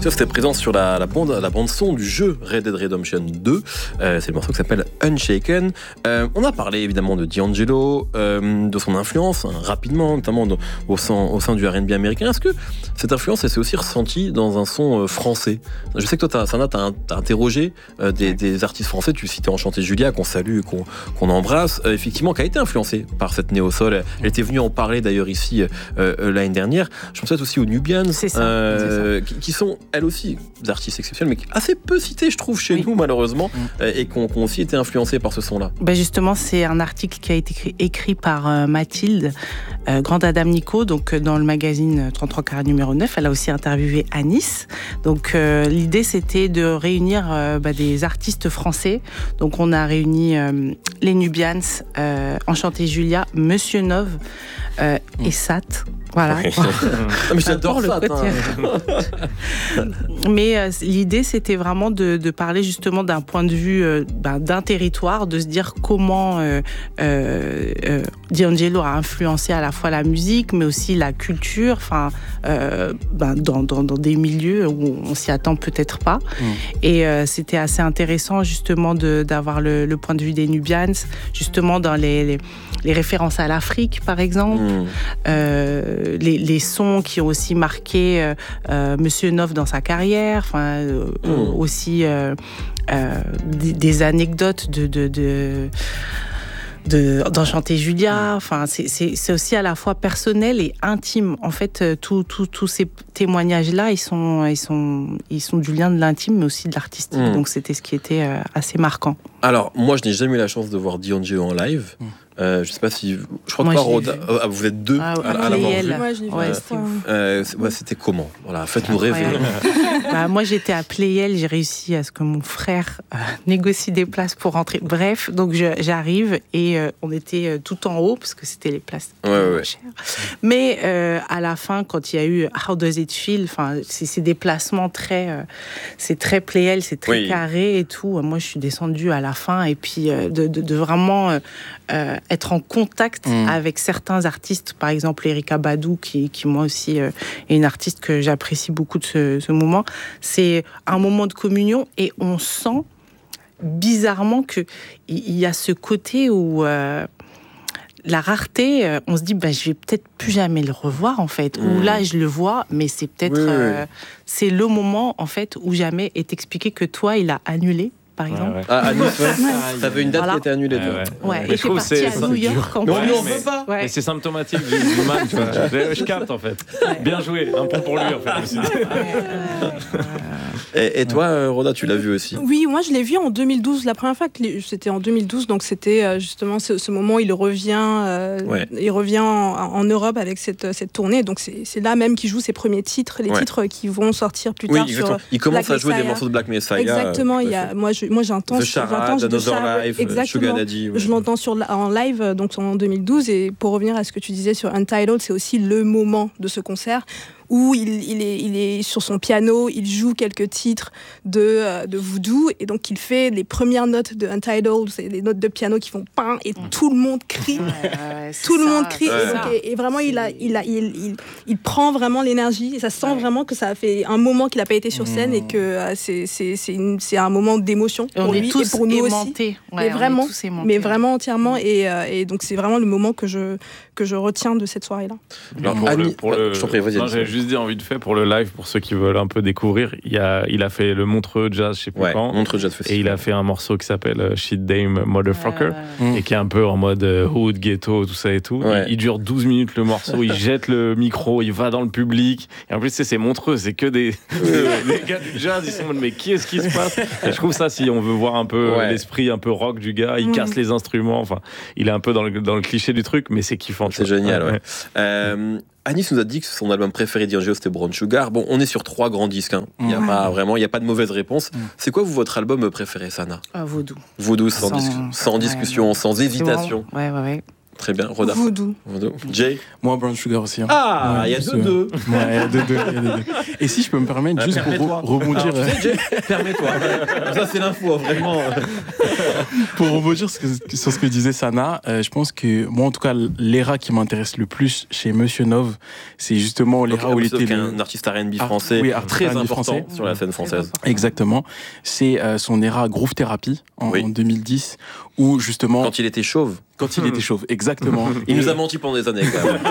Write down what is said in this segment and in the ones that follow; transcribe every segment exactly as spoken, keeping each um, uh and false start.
Ça, c'était présent sur la, la, bande, la bande son du jeu Red Dead Redemption deux. Euh, c'est le morceau qui s'appelle Unshaken. Euh, on a parlé évidemment de D'Angelo, euh, de son influence, hein, rapidement, notamment de, au, sein, au sein du R and B américain. Est-ce que cette influence, elle s'est aussi ressentie dans un son euh, français? Je sais que toi, Sana, tu as interrogé euh, des, des artistes français. Tu citais Enchanté Julia, qu'on salue, qu'on, qu'on embrasse, euh, effectivement, qui a été influencée par cette néo-soul. Elle était venue en parler d'ailleurs ici euh, euh, l'année dernière. Je pense peut-être aussi aux Nubians, c'est ça, euh, c'est ça. Qui, qui sont elles aussi des artistes exceptionnels, mais assez peu cités, je trouve, chez oui. nous, malheureusement, mmh. euh, et qui ont, qui ont aussi été influencés par ce son-là. Ben justement, c'est un article qui a été écrit, écrit par euh, Mathilde, euh, Grand Adam Nico, donc euh, dans le magazine trente-trois carats numéro neuf. Elle a aussi interviewé Anis. Donc euh, l'idée, c'était de réunir euh, bah, des artistes français. Donc on a réuni euh, les Nubians, euh, Enchanté Julia, Monsieur Nov euh, mmh. et Sat. Voilà. Oui. Mais j'adore ça. Hein. Mais euh, l'idée, c'était vraiment de, de parler justement d'un point de vue euh, ben, d'un territoire, de se dire comment euh, euh, euh, D'Angelo a influencé à la fois la musique, mais aussi la culture, enfin, euh, ben, dans, dans, dans des milieux où on s'y attend peut-être pas. Mm. Et euh, c'était assez intéressant justement de, d'avoir le, le point de vue des Nubians, justement dans les, les, les références à l'Afrique, par exemple. Mm. Euh, Les, les sons qui ont aussi marqué euh, euh, Monsieur Nov dans sa carrière, enfin euh, mmh. aussi euh, euh, des, des anecdotes de, de, de, de d'Enchanté Julia. Enfin c'est, c'est, c'est aussi à la fois personnel et intime. En fait, tous tout, tout ces témoignages-là, ils sont ils sont ils sont du lien de l'intime, mais aussi de l'artistique. Mmh. Donc c'était ce qui était euh, assez marquant. Alors moi, je n'ai jamais eu la chance de voir D'Angelo en live. Mmh. Euh, je sais pas si vous... je crois moi, que pas Roda... euh, vous êtes deux ah, à, à l'avoir vu. Moi je l'ai vu. Ouais, c'était, euh, ouais, c'était comment? Voilà, faites-nous rêver. Bah, moi j'étais à Playel, j'ai réussi à ce que mon frère euh, négocie des places pour rentrer. Bref, donc je, j'arrive et euh, on était euh, tout en haut parce que c'était les places ouais, ouais, ouais. chères. Mais euh, à la fin, quand il y a eu How Does It Feel, enfin c'est, c'est des placements très, euh, c'est très Playel, c'est très oui. carré et tout. Moi je suis descendue à la fin et puis euh, de, de, de vraiment euh, euh, être en contact mmh. avec certains artistes, par exemple Erykah Badu, qui, qui moi aussi euh, est une artiste que j'apprécie beaucoup de ce, ce moment. C'est un moment de communion et on sent bizarrement qu'il y a ce côté où euh, la rareté, euh, on se dit bah, je vais peut-être plus jamais le revoir en fait. Mmh. Ou là je le vois, mais c'est peut-être oui, euh, oui. c'est le moment en fait où jamais est expliqué que toi il a annulé. Par exemple. Ouais, ouais. Ah, à Nice, ouais. T'avais une date voilà. qui était annulée, toi. Ouais, ouais. ouais. Et je parti à New York en plus. Non, mais on veut pas. Ouais. Mais c'est symptomatique du, du mal, tu vois. Je, je capte, en fait. Ouais. Bien joué. Un point pour lui, en fait. et, et toi, Roda, tu l'as vu aussi? Oui, moi, je l'ai vu en deux mille douze. La première fois, que les... c'était en deux mille douze. Donc, c'était justement ce, ce moment où il revient, euh, ouais. il revient en, en Europe avec cette, cette tournée. Donc, c'est, c'est là même qu'il joue ses premiers titres, les ouais. titres qui vont sortir plus oui, tard. Sur il commence Black à jouer Messiah. des morceaux de Black Messiah. Exactement. Il y a, moi, je, moi, j'entends, j'entends de Chara, Live, exactement. Daddy, ouais. Je l'entends sur, en live donc en deux mille douze. Et pour revenir à ce que tu disais sur Untitled, c'est aussi le moment de ce concert où il, il, est, il est sur son piano, il joue quelques titres de, euh, de Voodoo, et donc il fait les premières notes de Untitled, c'est des notes de piano qui font pain, et mmh. tout le monde crie. Ouais, ouais, tout le ça, monde crie. Ouais. Et, donc, et, et vraiment, il, a, il, a, il, il, il prend vraiment l'énergie, et ça sent ouais. vraiment que ça a fait un moment qu'il n'a pas été sur scène, mmh. et que euh, c'est, c'est, c'est, une, c'est un moment d'émotion pour lui et pour nous aussi. Ouais, mais vraiment, aimantés, mais vraiment entièrement. Et, euh, et donc, c'est vraiment le moment que je, que je retiens de cette soirée-là. Alors, pour le, pour le, je t'en prie, vas-y. Non, j'avais juste dit en vite fait pour le live, pour ceux qui veulent un peu découvrir, il a, il a fait le Montreux Jazz, je sais plus ouais, quand. Montreux Jazz Festival. Et il a fait un morceau qui s'appelle euh, Shit Dame Motherfucker, euh, et qui est un peu en mode euh, hood, ghetto, tout ça et tout. Ouais. Il, il dure douze minutes le morceau, il jette le micro, il va dans le public. Et en plus, c'est, c'est Montreux, c'est que des, des gars du jazz, ils sont en mode mais qu'est-ce qui se passe? Et je trouve ça, si on veut voir un peu ouais. l'esprit un peu rock du gars, il mmh. casse les instruments, enfin, il est un peu dans le, dans le cliché du truc, mais c'est kiffant. C'est génial, ouais. ouais. Euh, Anis nous a dit que son album préféré d'Angelo c'était Brown Sugar. Bon, on est sur trois grands disques. Hein. Il n'y a ouais. pas vraiment, il y a pas de mauvaise réponse. Mm. C'est quoi vous votre album préféré, Sana? Ah, Voodoo. Voodoo, sans, sans, dis- sans discussion, ouais, sans hésitation. Ouais, ouais, ouais. Très bien, Roda. Voodoo. Voodoo. Jay. Moi, Brown Sugar aussi. Hein. Ah, il ouais, y a deux deux. Ouais, il y a deux deux. Et si je peux me permettre, ah, juste pour re- rebondir. Alors, tu sais, Jay, permets-toi. Ça, c'est l'info, vraiment. Pour rebondir sur ce que disait Sana, euh, je pense que moi, en tout cas, l'era qui m'intéresse le plus chez Monsieur Nov, c'est justement l'era où il était le... un artiste R and B français, oui, très important français. Sur la scène française. Exactement. C'est euh, son era Groove Therapy en, oui. en deux mille dix, où justement quand il était chauve. Quand il était chauve, exactement. Il nous a menti pendant des années, quand même.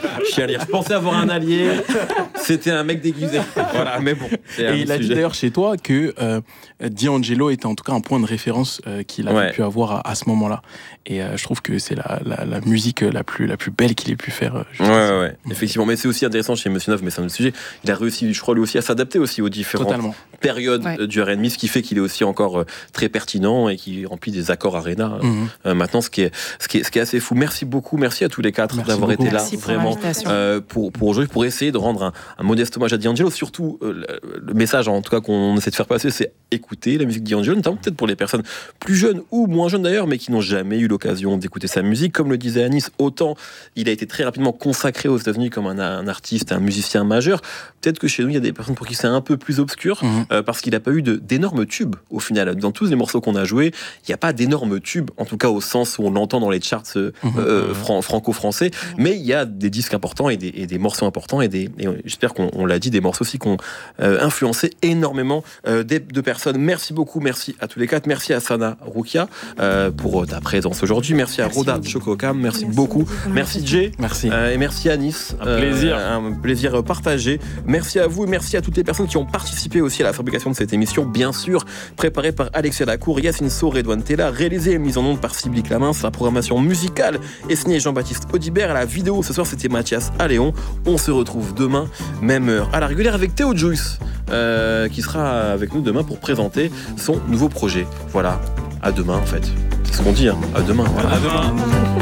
Je pensais avoir un allié, c'était un mec déguisé. Voilà, mais bon. Et il a dit d'ailleurs chez toi que euh, D'Angelo était en tout cas un point de référence euh, qu'il avait ouais. pu avoir à, à ce moment-là. Et euh, je trouve que c'est la, la, la musique la plus, la plus belle qu'il ait pu faire. Ouais, ouais, ouais, effectivement. Mais c'est aussi intéressant chez Monsieur Neuf, mais c'est un autre sujet. Il a réussi, je crois, lui aussi, à s'adapter aussi aux différentes Totalement. périodes ouais. du R and B, ce qui fait qu'il est aussi encore très pertinent et qui remplit des accords Arena. Mm-hmm. Euh, maintenant, ce qui est Ce qui, est, ce qui est assez fou. Merci beaucoup, merci à tous les quatre merci d'avoir beaucoup. été là, merci vraiment, pour, euh, pour, pour aujourd'hui, pour essayer de rendre un, un modeste hommage à D'Angelo. Surtout, euh, le, le message, en tout cas, qu'on essaie de faire passer, c'est écouter la musique de D'Angelo, notamment peut-être pour les personnes plus jeunes ou moins jeunes d'ailleurs, mais qui n'ont jamais eu l'occasion d'écouter sa musique. Comme le disait Anis, autant il a été très rapidement consacré aux États-Unis comme un, un artiste, un musicien majeur. Peut-être que chez nous, il y a des personnes pour qui c'est un peu plus obscur, mmh. euh, parce qu'il n'a pas eu de, d'énormes tubes au final. Dans tous les morceaux qu'on a joués, il n'y a pas d'énormes tubes, en tout cas au sens où on l'entend dans les charts euh, euh, fran- franco-français, mais il y a des disques importants et des, et des morceaux importants et, des, et j'espère qu'on on l'a dit, des morceaux aussi qui ont euh, influencé énormément euh, des, de personnes. Merci beaucoup, merci à tous les quatre, merci à Sana Roukia euh, pour ta présence aujourd'hui, merci à merci Roda Chokokam, merci, merci beaucoup, merci, merci Jay, merci. Euh, et merci à Anis, un plaisir, euh, un plaisir partagé. Merci à vous et merci à toutes les personnes qui ont participé aussi à la fabrication de cette émission, bien sûr, préparée par Alexia Lacour, Yacine Sow, Redouane Tella, réalisée et mise en onde par Sybille Clamins, la programmation musicale est signé Jean-Baptiste Audibert. À la vidéo ce soir c'était Mathias Alléon. On se retrouve demain même heure à la régulière avec Théo Juice euh, qui sera avec nous demain pour présenter son nouveau projet. Voilà, à demain en fait, c'est ce qu'on dit, hein. À demain, voilà. À demain.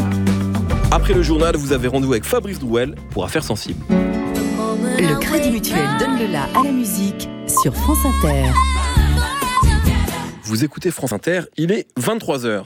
Après le journal, vous avez rendez-vous avec Fabrice Drouel pour Affaires Sensibles. Le Crédit Mutuel donne le la à la musique sur France Inter. Vous écoutez France Inter, il est vingt-trois heures.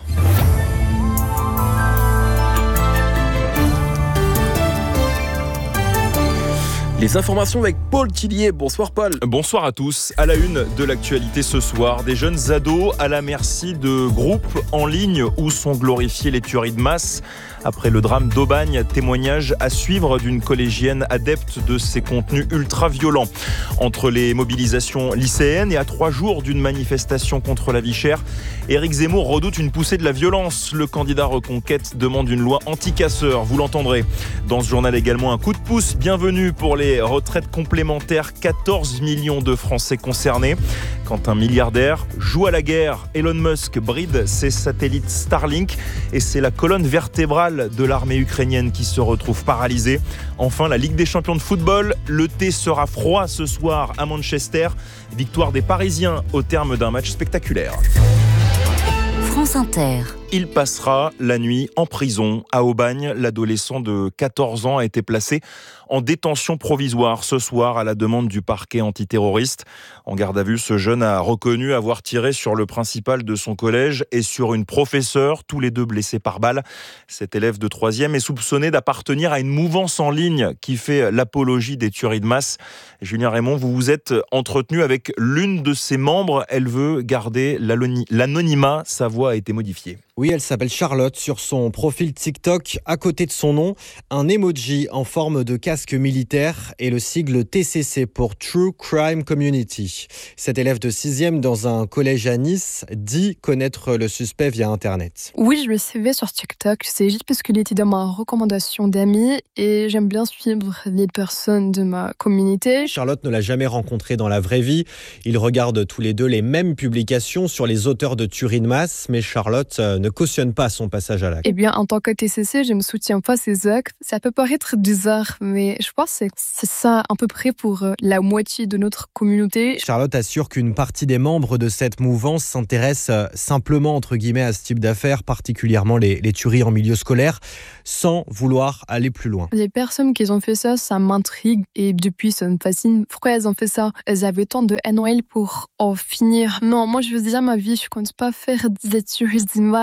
Les informations avec Paul Tillier. Bonsoir Paul. Bonsoir à tous. À la une de l'actualité ce soir, des jeunes ados à la merci de groupes en ligne où sont glorifiées les tueries de masse. Après le drame d'Aubagne, témoignage à suivre d'une collégienne adepte de ces contenus ultra-violents. Entre les mobilisations lycéennes et à trois jours d'une manifestation contre la vie chère, Éric Zemmour redoute une poussée de la violence. Le candidat Reconquête demande une loi anti-casseurs, vous l'entendrez. Dans ce journal également, un coup de pouce bienvenu pour les retraites complémentaires, quatorze millions de Français concernés. Quand un milliardaire joue à la guerre, Elon Musk bride ses satellites Starlink et c'est la colonne vertébrale de l'armée ukrainienne qui se retrouve paralysée. Enfin, la Ligue des champions de football, le thé sera froid ce soir à Manchester. Victoire des Parisiens au terme d'un match spectaculaire. France Inter. Il passera la nuit en prison à Aubagne. L'adolescent de quatorze ans a été placé en détention provisoire ce soir à la demande du parquet antiterroriste. En garde à vue, ce jeune a reconnu avoir tiré sur le principal de son collège et sur une professeure, tous les deux blessés par balle. Cet élève de troisième est soupçonné d'appartenir à une mouvance en ligne qui fait l'apologie des tueries de masse. Julien Raymond, vous vous êtes entretenu avec l'une de ses membres. Elle veut garder l'anonymat. Sa voix a été modifiée. Oui, elle s'appelle Charlotte. Sur son profil TikTok, à côté de son nom, un emoji en forme de casque militaire et le sigle T C C pour True Crime Community. Cet élève de sixième dans un collège à Nice dit connaître le suspect via Internet. Oui, je le savais sur TikTok. C'est juste parce qu'il était dans ma recommandation d'amis et j'aime bien suivre les personnes de ma communauté. Charlotte ne l'a jamais rencontré dans la vraie vie. Ils regardent tous les deux les mêmes publications sur les auteurs de tueries de masse, mais Charlotte ne cautionne pas son passage à l'acte. Eh bien, en tant que T C C, je ne soutiens pas ces actes. Ça peut paraître bizarre, mais je pense que c'est ça à peu près pour la moitié de notre communauté. Charlotte assure qu'une partie des membres de cette mouvance s'intéresse simplement, entre guillemets, à ce type d'affaires, particulièrement les, les tueries en milieu scolaire, sans vouloir aller plus loin. Les personnes qui ont fait ça, ça m'intrigue et depuis, ça me fascine. Pourquoi elles ont fait ça? Elles avaient tant de haine en elles pour en finir. Non, moi, je veux dire ma vie, je compte pas faire des tueries d'images.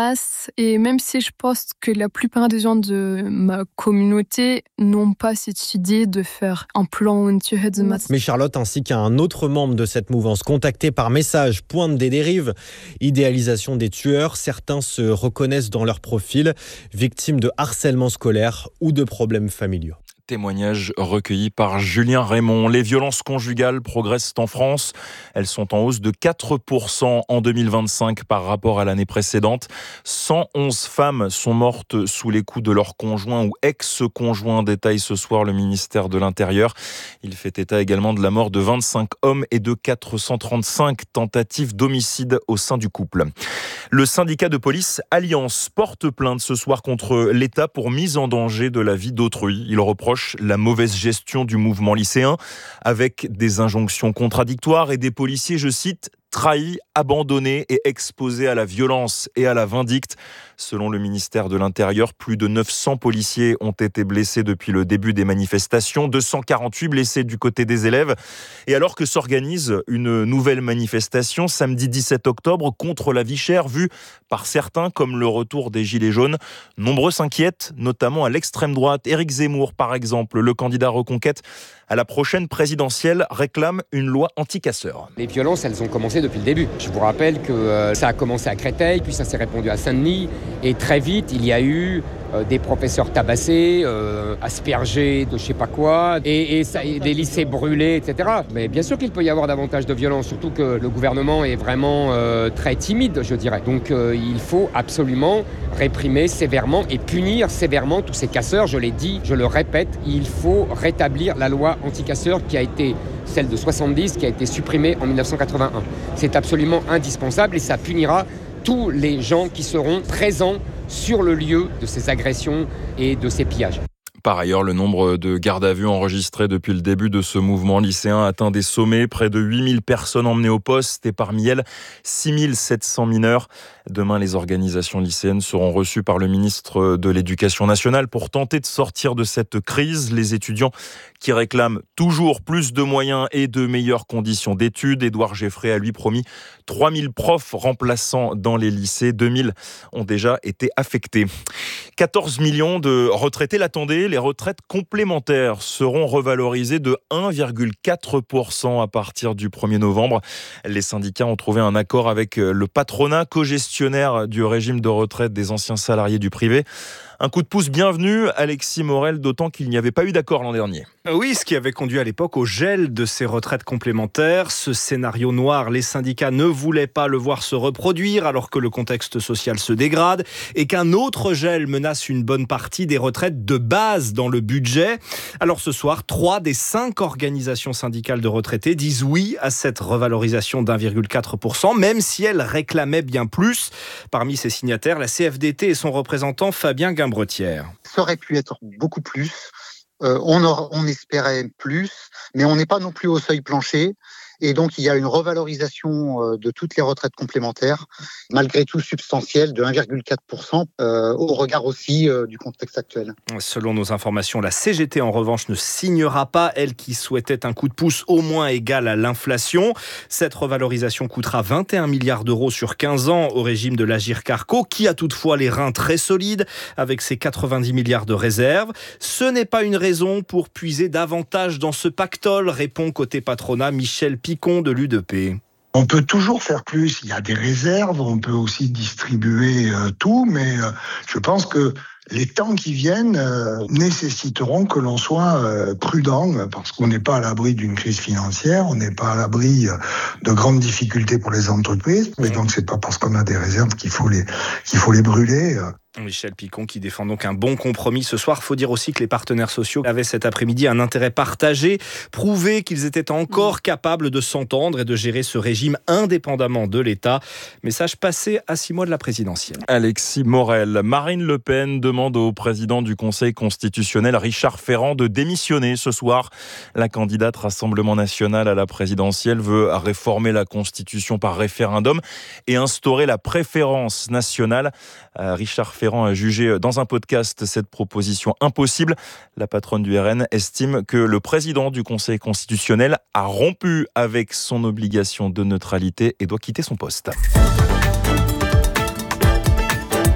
place. Et même si je pense que la plupart des gens de ma communauté n'ont pas cette idée de faire un plan anti-Hamas. Mais Charlotte ainsi qu'un autre membre de cette mouvance contacté par message pointe des dérives. Idéalisation des tueurs, certains se reconnaissent dans leur profil, victimes de harcèlement scolaire ou de problèmes familiaux. Témoignage recueilli par Julien Raymond. Les violences conjugales progressent en France. Elles sont en hausse de quatre pour cent en deux mille vingt-cinq par rapport à l'année précédente. cent onze femmes sont mortes sous les coups de leur conjoint ou ex-conjoint, détaille ce soir le ministère de l'Intérieur. Il fait état également de la mort de vingt-cinq hommes et de quatre cent trente-cinq tentatives d'homicide au sein du couple. Le syndicat de police Alliance porte plainte ce soir contre l'État pour mise en danger de la vie d'autrui. Il reproche la mauvaise gestion du mouvement lycéen avec des injonctions contradictoires et des policiers, je cite, trahis, abandonnés et exposés à la violence et à la vindicte. Selon le ministère de l'Intérieur, plus de neuf cents policiers ont été blessés depuis le début des manifestations, deux cent quarante-huit blessés du côté des élèves. Et alors que s'organise une nouvelle manifestation samedi dix-sept octobre contre la vie chère, vue par certains comme le retour des Gilets jaunes, nombreux s'inquiètent, notamment à l'extrême droite. Éric Zemmour, par exemple, le candidat Reconquête à la prochaine présidentielle, réclame une loi anti-casseurs. Les violences, elles ont commencé depuis le début. Je vous rappelle que euh, ça a commencé à Créteil, puis ça s'est répandu à Saint-Denis, et très vite, il y a eu euh, des professeurs tabassés, euh, aspergés de je sais pas quoi, et, et, ça, et des lycées brûlés, et cetera. Mais bien sûr qu'il peut y avoir davantage de violence, surtout que le gouvernement est vraiment euh, très timide, je dirais. Donc euh, il faut absolument réprimer sévèrement et punir sévèrement tous ces casseurs. Je l'ai dit, je le répète, il faut rétablir la loi anti-casseurs qui a été celle de soixante-dix, qui a été supprimée en mille neuf cent quatre-vingt-un. C'est absolument indispensable et ça punira tous les gens qui seront présents sur le lieu de ces agressions et de ces pillages. Par ailleurs, le nombre de gardes à vue enregistrés depuis le début de ce mouvement lycéen atteint des sommets. Près de huit mille personnes emmenées au poste et parmi elles, six mille sept cents mineurs. Demain, les organisations lycéennes seront reçues par le ministre de l'Éducation nationale pour tenter de sortir de cette crise. Les étudiants qui réclament toujours plus de moyens et de meilleures conditions d'études. Édouard Geffray a lui promis trois mille profs remplaçants dans les lycées. deux mille ont déjà été affectés. quatorze millions de retraités l'attendaient. Les retraites complémentaires seront revalorisées de un virgule quatre pour cent à partir du premier novembre. Les syndicats ont trouvé un accord avec le patronat co-gestionnaire du régime de retraite des anciens salariés du privé. Un coup de pouce bienvenu, Alexis Morel, d'autant qu'il n'y avait pas eu d'accord l'an dernier. Oui, ce qui avait conduit à l'époque au gel de ces retraites complémentaires. Ce scénario noir, les syndicats ne voulaient pas le voir se reproduire alors que le contexte social se dégrade et qu'un autre gel menace une bonne partie des retraites de base dans le budget. Alors ce soir, trois des cinq organisations syndicales de retraités disent oui à cette revalorisation d'un virgule quatre pour cent, même si elles réclamaient bien plus. Parmi ces signataires, la C F D T et son représentant Fabien Gimbretière. Ça aurait pu être beaucoup plus. Euh, on, aura, on espérait plus, mais on n'est pas non plus au seuil plancher. Et donc, il y a une revalorisation de toutes les retraites complémentaires, malgré tout substantielle, de un virgule quatre pour cent, euh, au regard aussi euh, du contexte actuel. Selon nos informations, la C G T, en revanche, ne signera pas, elle qui souhaitait un coup de pouce au moins égal à l'inflation. Cette revalorisation coûtera vingt et un milliards d'euros sur quinze ans au régime de l'Agirc-Arrco, qui a toutefois les reins très solides, avec ses quatre-vingt-dix milliards de réserves. Ce n'est pas une raison pour puiser davantage dans ce pactole, répond côté patronat Michel Picon de l'U D P. On peut toujours faire plus, il y a des réserves, on peut aussi distribuer euh, tout, mais euh, je pense que les temps qui viennent euh, nécessiteront que l'on soit euh, prudent, parce qu'on n'est pas à l'abri d'une crise financière, on n'est pas à l'abri euh, de grandes difficultés pour les entreprises, mais donc c'est pas parce qu'on a des réserves qu'il faut les, qu'il faut les brûler. Euh. Michel Picon qui défend donc un bon compromis ce soir. Il faut dire aussi que les partenaires sociaux avaient cet après-midi un intérêt partagé, prouver qu'ils étaient encore capables de s'entendre et de gérer ce régime indépendamment de l'État. Message passé à six mois de la présidentielle. Alexis Morel. Marine Le Pen demande au président du Conseil constitutionnel, Richard Ferrand, de démissionner ce soir. La candidate Rassemblement national à la présidentielle veut réformer la Constitution par référendum et instaurer la préférence nationale. Richard Ferrand a jugé dans un podcast cette proposition impossible. La patronne du R N estime que le président du Conseil constitutionnel a rompu avec son obligation de neutralité et doit quitter son poste.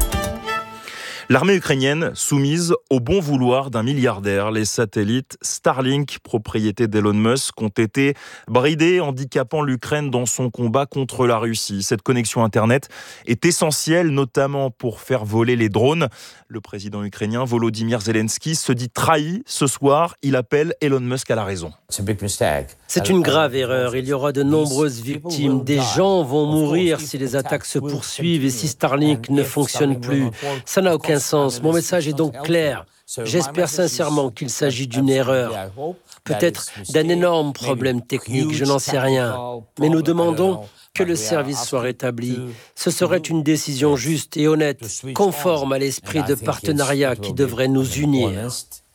L'armée ukrainienne soumise au bon vouloir d'un milliardaire. Les satellites Starlink, propriété d'Elon Musk, ont été bridés, handicapant l'Ukraine dans son combat contre la Russie. Cette connexion Internet est essentielle, notamment pour faire voler les drones. Le président ukrainien Volodymyr Zelensky se dit trahi ce soir. Il appelle Elon Musk à la raison. C'est une grave erreur. Il y aura de nombreuses victimes. Des gens vont mourir si les attaques se poursuivent et si Starlink ne fonctionne plus. Ça n'a aucun sens. Mon message est donc clair. J'espère sincèrement qu'il s'agit d'une erreur. Peut-être d'un énorme problème technique, je n'en sais rien. Mais nous demandons que le service soit rétabli. Ce serait une décision juste et honnête, conforme à l'esprit de partenariat qui devrait nous unir.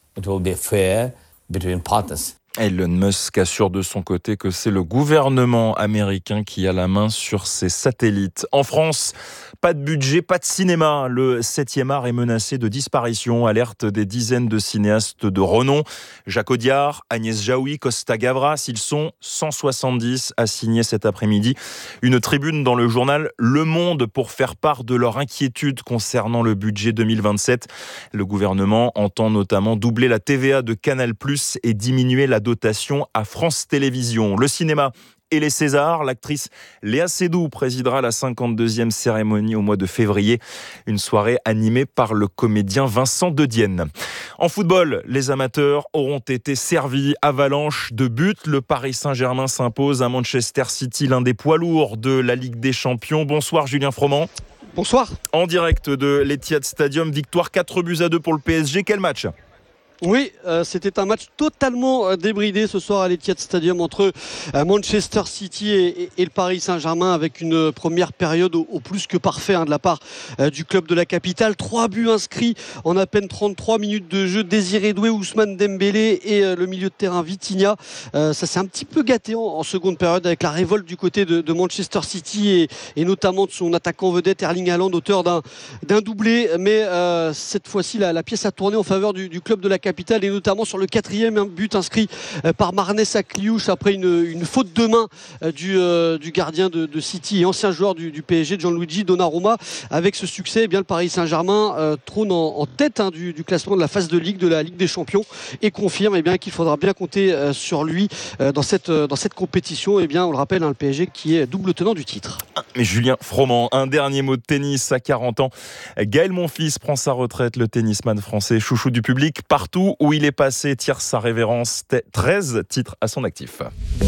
Elon Musk assure de son côté que c'est le gouvernement américain qui a la main sur ces satellites. En France, pas de budget, pas de cinéma. Le septième art est menacé de disparition. Alerte des dizaines de cinéastes de renom. Jacques Audiard, Agnès Jaoui, Costa Gavras, ils sont cent soixante-dix à signer cet après-midi une tribune dans le journal Le Monde pour faire part de leur inquiétude concernant le budget deux mille vingt-sept. Le gouvernement entend notamment doubler la T V A de Canal plus, et diminuer la dotation à France Télévisions. Le cinéma et les Césars, l'actrice Léa Seydoux présidera la cinquante-deuxième cérémonie au mois de février. Une soirée animée par le comédien Vincent De Dienne. En football, les amateurs auront été servis. Avalanche de buts. Le Paris Saint-Germain s'impose à Manchester City, l'un des poids lourds de la Ligue des Champions. Bonsoir Julien Froment. Bonsoir. En direct de l'Etihad Stadium, victoire quatre buts à deux pour le P S G. Quel match ? Oui, euh, c'était un match totalement euh, débridé ce soir à l'Etihad Stadium entre euh, Manchester City et, et, et le Paris Saint-Germain, avec une euh, première période au, au plus que parfait hein, de la part euh, du club de la capitale. Trois buts inscrits en à peine trente-trois minutes de jeu. Désiré Doué, Ousmane Dembélé et euh, le milieu de terrain Vitinha. Euh, ça s'est un petit peu gâté en, en seconde période avec la révolte du côté de, de Manchester City et, et notamment de son attaquant vedette Erling Haaland, auteur d'un, d'un doublé. Mais euh, cette fois-ci, la, la pièce a tourné en faveur du, du club de la capitale, et notamment sur le quatrième but inscrit par Marnès Akliouche après une, une faute de main du, euh, du gardien de, de City et ancien joueur du, du P S G, Gianluigi Donnarumma. Avec ce succès, eh bien, le Paris Saint-Germain euh, trône en, en tête hein, du, du classement de la phase de Ligue de la Ligue des Champions et confirme eh bien, qu'il faudra bien compter euh, sur lui euh, dans, cette, euh, dans cette compétition. Eh bien, on le rappelle, hein, le P S G qui est double tenant du titre. Mais Julien Froment, un dernier mot de tennis à quarante ans. Gaël Monfils prend sa retraite, le tennisman français, chouchou du public. Partout où il est passé, tire sa révérence. treize titres à son actif.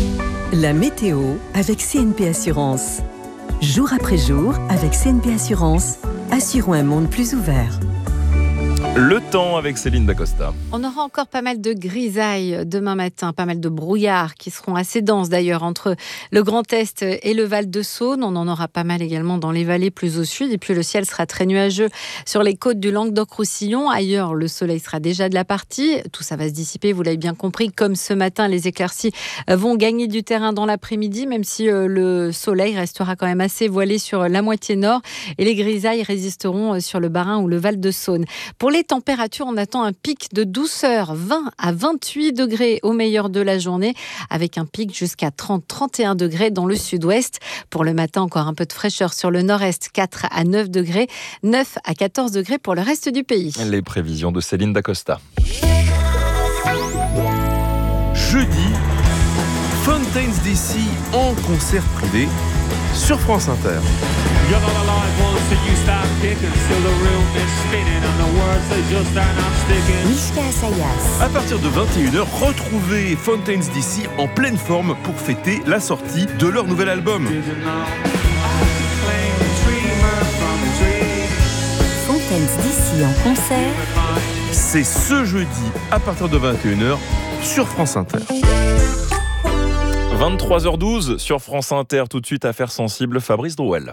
La météo avec C N P Assurance. Jour après jour, avec C N P Assurance, assurons un monde plus ouvert. Le temps avec Céline Dacosta. On aura encore pas mal de grisailles demain matin, pas mal de brouillards qui seront assez denses d'ailleurs entre le Grand Est et le Val-de-Saône. On en aura pas mal également dans les vallées plus au sud. Et puis le ciel sera très nuageux sur les côtes du Languedoc-Roussillon. Ailleurs, le soleil sera déjà de la partie. Tout ça va se dissiper, vous l'avez bien compris. Comme ce matin, les éclaircies vont gagner du terrain dans l'après-midi, même si le soleil restera quand même assez voilé sur la moitié nord. Et les grisailles résisteront sur le Bas-Rhin ou le Val-de-Saône. Pour les températures, on attend un pic de douceur, vingt à vingt-huit degrés au meilleur de la journée, avec un pic jusqu'à trente à trente et un degrés dans le sud-ouest. Pour le matin, encore un peu de fraîcheur sur le nord-est, quatre à neuf degrés, neuf à quatorze degrés pour le reste du pays. Les prévisions de Céline Dacosta. Jeudi, Fountains D C en concert privé sur France Inter. Mishka Asayas. À partir de vingt et une heures, retrouvez Fountains D C en pleine forme pour fêter la sortie de leur nouvel album. Fountains D C en concert. C'est ce jeudi à partir de vingt et une heures sur France Inter. vingt-trois heures douze sur France Inter, tout de suite affaire sensible, Fabrice Drouel.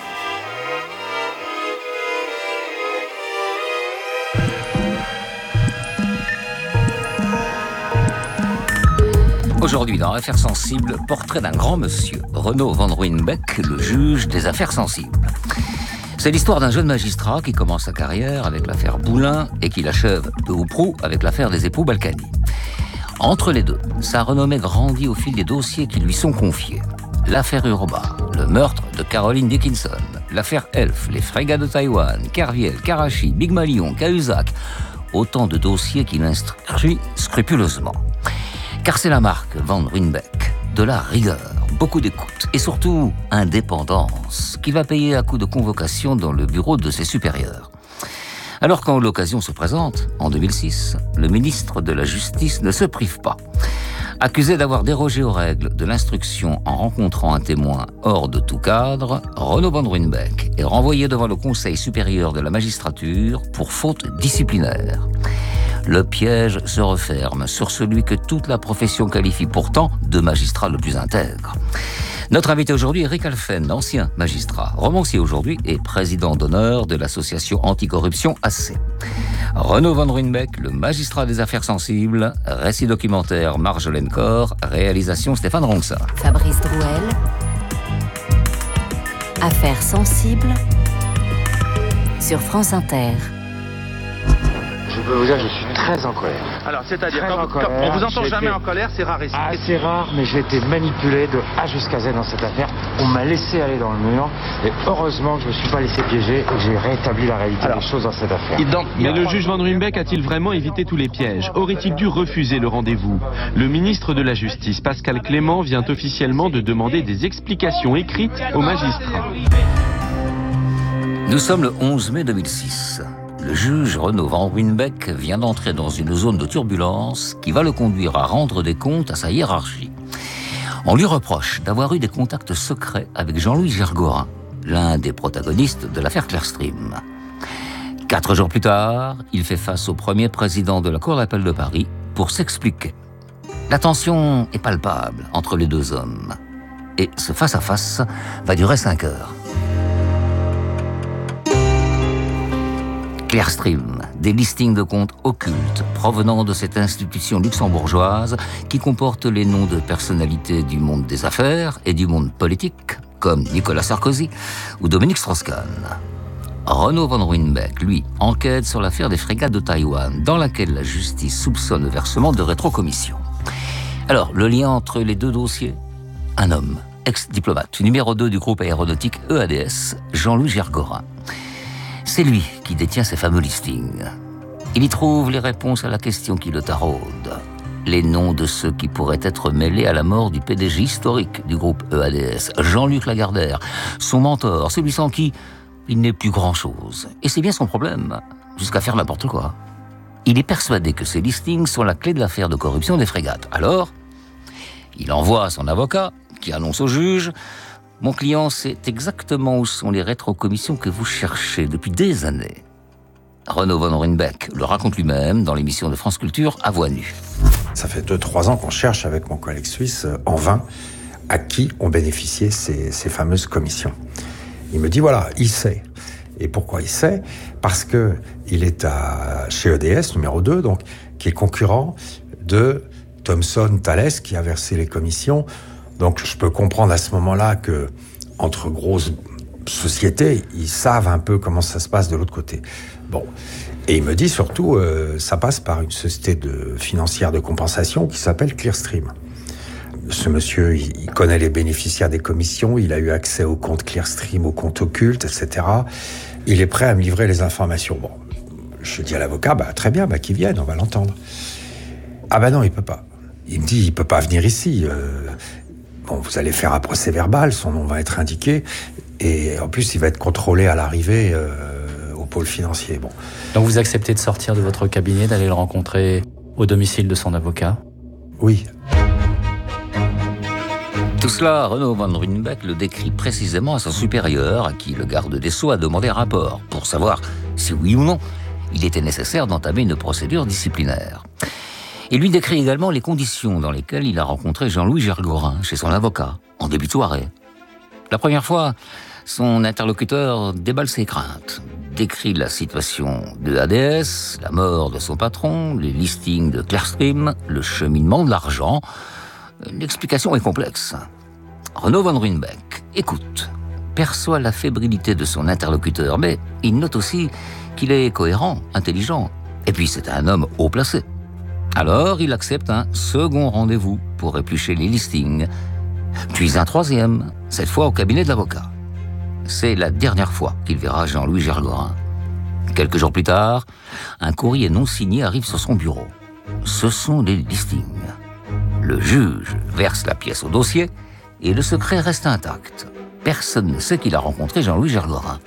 Aujourd'hui, dans Affaires sensibles, portrait d'un grand monsieur, Renaud Van Ruynbeck, le juge des affaires sensibles. C'est l'histoire d'un jeune magistrat qui commence sa carrière avec l'affaire Boulin et qui l'achève peu ou prou avec l'affaire des époux Balkany. Entre les deux, sa renommée grandit au fil des dossiers qui lui sont confiés. L'affaire Urbain, le meurtre de Caroline Dickinson, l'affaire Elf, les frégates de Taïwan, Kerviel, Karachi, Big Malion, Cahuzac. Autant de dossiers qu'il instruit scrupuleusement. Car c'est la marque Van Ruynbeck de la rigueur, beaucoup d'écoute et surtout indépendance qui va payer à coup de convocation dans le bureau de ses supérieurs. Alors quand l'occasion se présente, en deux mille six, le ministre de la Justice ne se prive pas. Accusé d'avoir dérogé aux règles de l'instruction en rencontrant un témoin hors de tout cadre, Renaud Van Ruynbeck est renvoyé devant le Conseil supérieur de la magistrature pour faute disciplinaire. Le piège se referme sur celui que toute la profession qualifie pourtant de magistrat le plus intègre. Notre invité aujourd'hui est Eric Alphen, ancien magistrat, romancier aujourd'hui et président d'honneur de l'association anticorruption A C. Renaud Van Ruynbeck, le magistrat des affaires sensibles, récit documentaire Marjolaine Corr, réalisation Stéphane Ronxa. Fabrice Drouel, affaires sensibles sur France Inter. Je peux vous dire que je suis très en colère. Alors, c'est-à-dire, Très quand, en colère, quand on vous entend j'ai jamais été- en colère, c'est rarissime. Ah, c'est rare, mais j'ai été manipulé de A jusqu'à Z dans cette affaire. On m'a laissé aller dans le mur, et heureusement que je ne me suis pas laissé piéger et que j'ai rétabli la réalité des choses dans cette affaire. Mais le juge Van Ruynbeck a-t-il vraiment évité tous les pièges? Aurait-il dû refuser le rendez-vous? Le ministre de la Justice, Pascal Clément, vient officiellement de demander des explications écrites aux magistrats. Nous sommes le onze mai deux mille six. Le juge Renaud Van Ruynbeck vient d'entrer dans une zone de turbulence qui va le conduire à rendre des comptes à sa hiérarchie. On lui reproche d'avoir eu des contacts secrets avec Jean-Louis Gergorin, l'un des protagonistes de l'affaire Clearstream. Quatre jours plus tard, il fait face au premier président de la Cour d'appel de Paris pour s'expliquer. La tension est palpable entre les deux hommes. Et ce face-à-face va durer cinq heures. Clearstream, des listings de comptes occultes provenant de cette institution luxembourgeoise qui comporte les noms de personnalités du monde des affaires et du monde politique, comme Nicolas Sarkozy ou Dominique Strauss-Kahn. Renaud Van Ruynbeck, lui, enquête sur l'affaire des frégates de Taïwan, dans laquelle la justice soupçonne le versement de rétrocommissions. Alors, le lien entre les deux dossiers? Un homme, ex-diplomate, numéro deux du groupe aéronautique E A D S, Jean-Louis Gergorin. C'est lui qui détient ces fameux listings. Il y trouve les réponses à la question qui le taraude. Les noms de ceux qui pourraient être mêlés à la mort du P D G historique du groupe E A D S, Jean-Luc Lagardère, son mentor, celui sans qui il n'est plus grand-chose. Et c'est bien son problème, jusqu'à faire n'importe quoi. Il est persuadé que ces listings sont la clé de l'affaire de corruption des frégates. Alors, il envoie son avocat, qui annonce au juge: mon client sait exactement où sont les rétrocommissions que vous cherchez depuis des années. Renaud Van Ruynbeck le raconte lui-même dans l'émission de France Culture à voix nue. Ça fait deux trois ans qu'on cherche avec mon collègue suisse, en vain, à qui ont bénéficié ces, ces fameuses commissions. Il me dit, voilà, il sait. Et pourquoi il sait? Parce que il est à, chez E D S, numéro deux, donc, qui est concurrent de Thomson Thales, qui a versé les commissions. Donc je peux comprendre à ce moment-là que, entre grosses sociétés, ils savent un peu comment ça se passe de l'autre côté. Bon. Et il me dit surtout, euh, ça passe par une société de, financière de compensation qui s'appelle Clearstream. Ce monsieur, il, il connaît les bénéficiaires des commissions, il a eu accès aux comptes Clearstream, aux comptes occultes, et cetera. Il est prêt à me livrer les informations. Bon, je dis à l'avocat, bah très bien, bah qu'il vienne, on va l'entendre. Ah bah non, il peut pas. Il me dit, il peut pas venir ici. Euh, Bon, vous allez faire un procès verbal, son nom va être indiqué, et en plus, il va être contrôlé à l'arrivée euh, au pôle financier. Bon. Donc vous acceptez de sortir de votre cabinet, d'aller le rencontrer au domicile de son avocat? Oui. Tout cela, Renaud Van Ruynbeck le décrit précisément à son supérieur, à qui le garde des Sceaux a demandé un rapport, pour savoir si oui ou non il était nécessaire d'entamer une procédure disciplinaire. Il lui décrit également les conditions dans lesquelles il a rencontré Jean-Louis Gergorin chez son avocat, en début de soirée. La première fois, son interlocuteur déballe ses craintes, décrit la situation de A D S, la mort de son patron, les listings de Clearstream, le cheminement de l'argent. L'explication est complexe. Renaud Van Ruynbeck écoute, perçoit la fébrilité de son interlocuteur, mais il note aussi qu'il est cohérent, intelligent, et puis c'est un homme haut placé. Alors, il accepte un second rendez-vous pour éplucher les listings, puis un troisième, cette fois au cabinet de l'avocat. C'est la dernière fois qu'il verra Jean-Louis Gergorin. Quelques jours plus tard, un courrier non signé arrive sur son bureau. Ce sont des listings. Le juge verse la pièce au dossier et le secret reste intact. Personne ne sait qu'il a rencontré Jean-Louis Gergorin.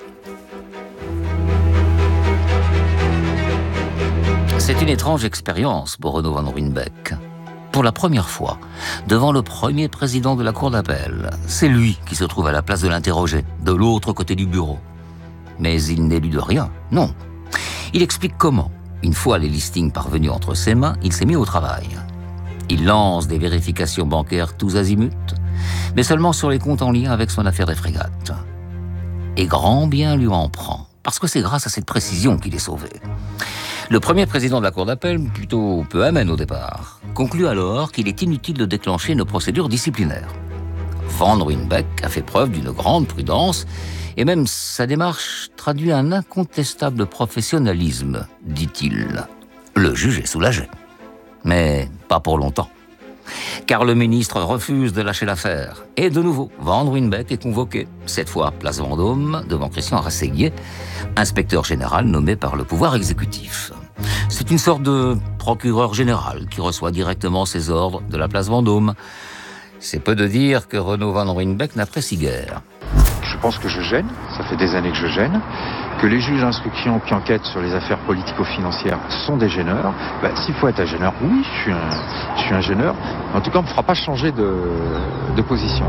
C'est une étrange expérience pour Renaud Van Ruijnbeek. Pour la première fois, devant le premier président de la cour d'appel, c'est lui qui se trouve à la place de l'interrogé, de l'autre côté du bureau. Mais il n'élude de rien, non. Il explique comment, une fois les listings parvenus entre ses mains, il s'est mis au travail. Il lance des vérifications bancaires tous azimuts, mais seulement sur les comptes en lien avec son affaire des frégates. Et grand bien lui en prend, parce que c'est grâce à cette précision qu'il est sauvé. Le premier président de la cour d'appel, plutôt peu amène au départ, conclut alors qu'il est inutile de déclencher une procédure disciplinaire. Van Ruijnbeek a fait preuve d'une grande prudence et même sa démarche traduit un incontestable professionnalisme, dit-il. Le juge est soulagé. Mais pas pour longtemps. Car le ministre refuse de lâcher l'affaire. Et de nouveau, Van Ruijnbeek est convoqué, cette fois place Vendôme, devant Christian Rasséguier, inspecteur général nommé par le pouvoir exécutif. C'est une sorte de procureur général qui reçoit directement ses ordres de la place Vendôme. C'est peu de dire que Renaud Van Ruijnbeek n'apprécie guère. Je pense que je gêne, ça fait des années que je gêne, que les juges d'instruction qui enquêtent sur les affaires politico-financières sont des gêneurs. Bah, s'il faut être un gêneur, oui, je suis un, je suis un gêneur. En tout cas, on ne me fera pas changer de, de position.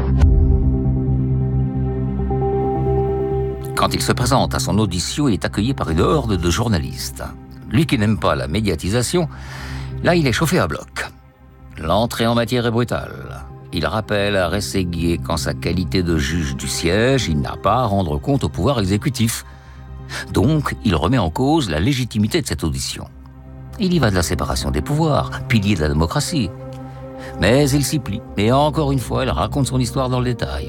Quand il se présente à son audition, il est accueilli par une horde de journalistes. Lui qui n'aime pas la médiatisation, là, il est chauffé à bloc. L'entrée en matière est brutale. Il rappelle à Rasséguier qu'en sa qualité de juge du siège, il n'a pas à rendre compte au pouvoir exécutif. Donc, il remet en cause la légitimité de cette audition. Il y va de la séparation des pouvoirs, pilier de la démocratie. Mais il s'y plie, et encore une fois, il raconte son histoire dans le détail.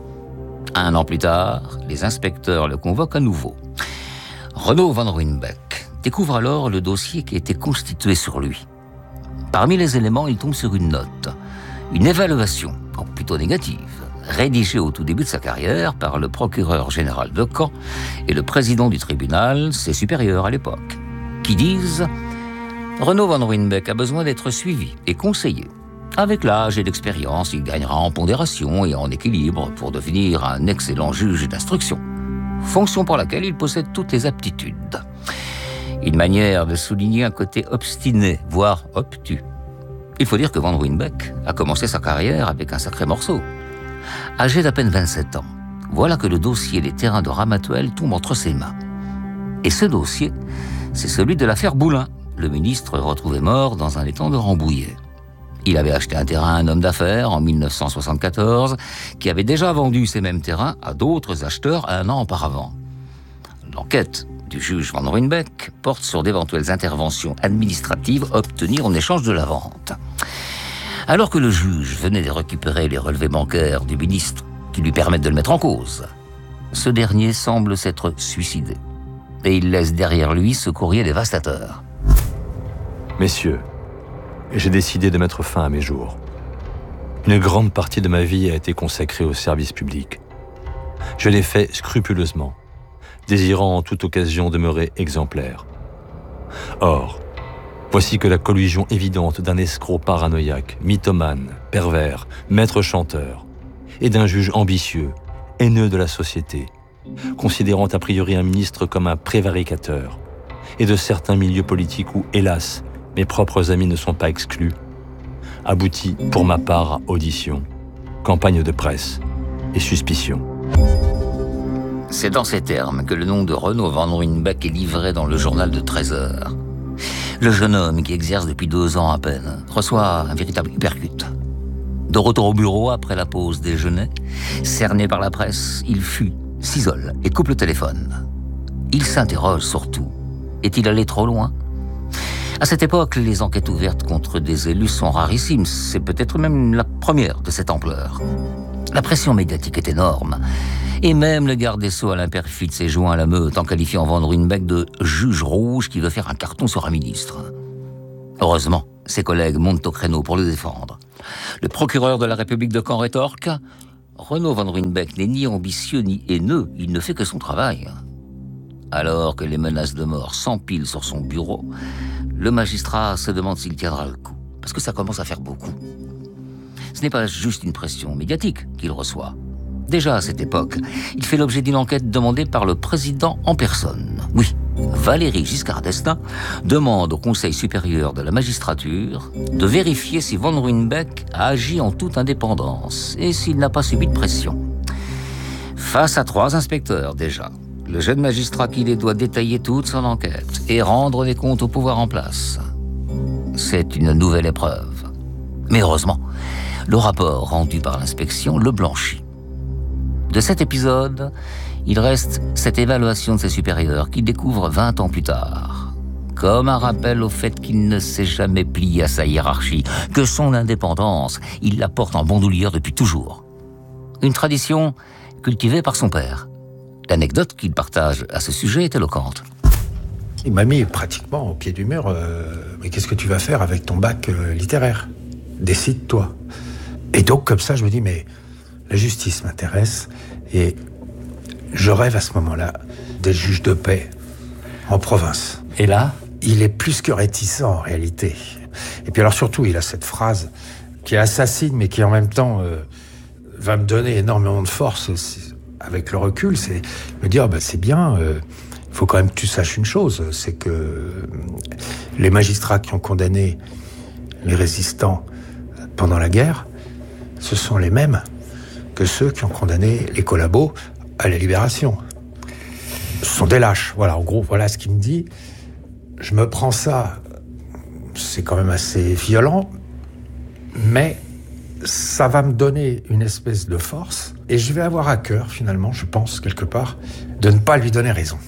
Un an plus tard, les inspecteurs le convoquent à nouveau. Renaud Van Ruijnbeek découvre alors le dossier qui a été constitué sur lui. Parmi les éléments, il tombe sur une note. Une évaluation, plutôt négative, rédigée au tout début de sa carrière par le procureur général de Caen et le président du tribunal, ses supérieurs à l'époque, qui disent « Renaud Van Ruijnbeek a besoin d'être suivi et conseillé. Avec l'âge et l'expérience, il gagnera en pondération et en équilibre pour devenir un excellent juge d'instruction, fonction pour laquelle il possède toutes les aptitudes. » Une manière de souligner un côté obstiné, voire obtus. Il faut dire que Van Ruijnbeek a commencé sa carrière avec un sacré morceau. Âgé d'à peine vingt-sept ans, voilà que le dossier des terrains de Ramatuelle tombe entre ses mains. Et ce dossier, c'est celui de l'affaire Boulin, le ministre retrouvé mort dans un étang de Rambouillet. Il avait acheté un terrain à un homme d'affaires en mille neuf cent soixante-quatorze, qui avait déjà vendu ces mêmes terrains à d'autres acheteurs un an auparavant. L'enquête du juge Van Ruijnbeek porte sur d'éventuelles interventions administratives obtenues en échange de la vente. Alors que le juge venait de récupérer les relevés bancaires du ministre qui lui permettent de le mettre en cause, ce dernier semble s'être suicidé. Et il laisse derrière lui ce courrier dévastateur. Messieurs, j'ai décidé de mettre fin à mes jours. Une grande partie de ma vie a été consacrée au service public. Je l'ai fait scrupuleusement, désirant en toute occasion demeurer exemplaire. Or, voici que la collusion évidente d'un escroc paranoïaque, mythomane, pervers, maître chanteur, et d'un juge ambitieux, haineux de la société, considérant a priori un ministre comme un prévaricateur, et de certains milieux politiques où, hélas, mes propres amis ne sont pas exclus, aboutit pour ma part à audition, campagne de presse et suspicion. C'est dans ces termes que le nom de Renaud Van Ruijnbeek est livré dans le journal de treize heures. Le jeune homme, qui exerce depuis deux ans à peine, reçoit un véritable uppercut. De retour au bureau après la pause déjeuner, cerné par la presse, il fuit, s'isole et coupe le téléphone. Il s'interroge surtout. Est-il allé trop loin ? À cette époque, les enquêtes ouvertes contre des élus sont rarissimes. C'est peut-être même la première de cette ampleur. La pression médiatique est énorme. Et même le garde des Sceaux Alain Peyrefitte s'est joint à la meute en qualifiant Van Ruijnbeek de juge rouge qui veut faire un carton sur un ministre. Heureusement, ses collègues montent au créneau pour le défendre. Le procureur de la République de Caen rétorque : Renaud van Ruijnbeek n'est ni ambitieux ni haineux, il ne fait que son travail. Alors que les menaces de mort s'empilent sur son bureau, le magistrat se demande s'il tiendra le coup, parce que ça commence à faire beaucoup. Ce n'est pas juste une pression médiatique qu'il reçoit. Déjà à cette époque, il fait l'objet d'une enquête demandée par le président en personne. Oui, Valéry Giscard d'Estaing demande au Conseil supérieur de la magistrature de vérifier si van Ruijnbeek a agi en toute indépendance et s'il n'a pas subi de pression. Face à trois inspecteurs déjà, le jeune magistrat qui les doit détailler toute son enquête et rendre des comptes au pouvoir en place. C'est une nouvelle épreuve. Mais heureusement, le rapport rendu par l'inspection le blanchit. De cet épisode, il reste cette évaluation de ses supérieurs qu'il découvre vingt ans plus tard. Comme un rappel au fait qu'il ne s'est jamais plié à sa hiérarchie, que son indépendance, il la porte en bandoulière depuis toujours. Une tradition cultivée par son père. L'anecdote qu'il partage à ce sujet est éloquente. Il m'a mis pratiquement au pied du mur. Euh, mais qu'est-ce que tu vas faire avec ton bac euh, littéraire ? Décide-toi. Et donc, comme ça, je me dis, mais la justice m'intéresse. Et je rêve à ce moment-là d'être juge de paix en province. Et là ? Il est plus que réticent, en réalité. Et puis alors, surtout, il a cette phrase qui est assassine, mais qui, en même temps, euh, va me donner énormément de force. C'est, avec le recul, c'est me dire, bah, c'est bien, il euh, faut quand même que tu saches une chose, c'est que euh, les magistrats qui ont condamné les résistants pendant la guerre, ce sont les mêmes que ceux qui ont condamné les collabos à la libération. Ce sont des lâches, voilà, en gros, voilà ce qu'il me dit. Je me prends ça, c'est quand même assez violent, mais ça va me donner une espèce de force et je vais avoir à cœur, finalement, je pense, quelque part, de ne pas lui donner raison.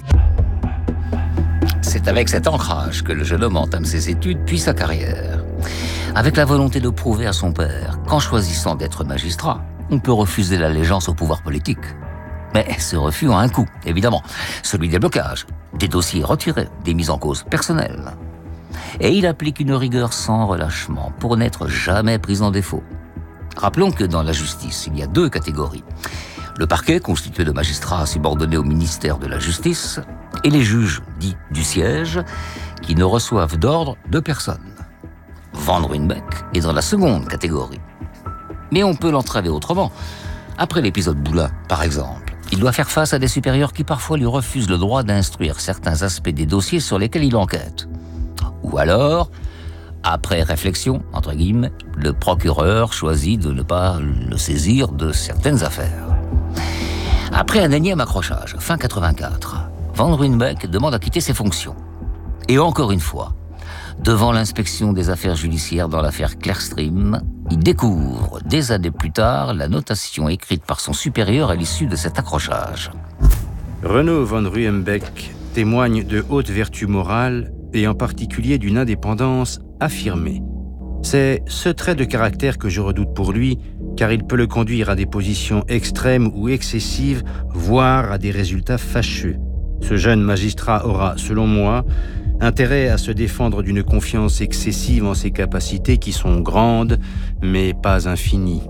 C'est avec cet ancrage que le jeune homme entame ses études puis sa carrière. Avec la volonté de prouver à son père qu'en choisissant d'être magistrat, on peut refuser l'allégeance au pouvoir politique. Mais ce refus a un coût, évidemment, celui des blocages, des dossiers retirés, des mises en cause personnelles. Et il applique une rigueur sans relâchement pour n'être jamais pris en défaut. Rappelons que dans la justice, il y a deux catégories. Le parquet, constitué de magistrats subordonnés au ministère de la Justice, et les juges, dits du siège, qui ne reçoivent d'ordre de personne. Van Ruijnbeek est dans la seconde catégorie. Mais on peut l'entraver autrement. Après l'épisode Boulin, par exemple, il doit faire face à des supérieurs qui parfois lui refusent le droit d'instruire certains aspects des dossiers sur lesquels il enquête. Ou alors, après réflexion, entre guillemets, le procureur choisit de ne pas le saisir de certaines affaires. Après un énième accrochage, fin quatre-vingt-quatre, Van Ruijnbeek demande à quitter ses fonctions. Et encore une fois, devant l'inspection des affaires judiciaires dans l'affaire Clearstream, il découvre, des années plus tard, la notation écrite par son supérieur à l'issue de cet accrochage. Renaud van Ruijnbeek témoigne de hautes vertus morales et en particulier d'une indépendance affirmée. C'est ce trait de caractère que je redoute pour lui, car il peut le conduire à des positions extrêmes ou excessives, voire à des résultats fâcheux. Ce jeune magistrat aura, selon moi, intérêt à se défendre d'une confiance excessive en ses capacités qui sont grandes, mais pas infinies.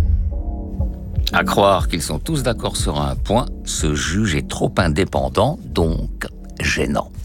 À croire qu'ils sont tous d'accord sur un point, ce juge est trop indépendant, donc gênant.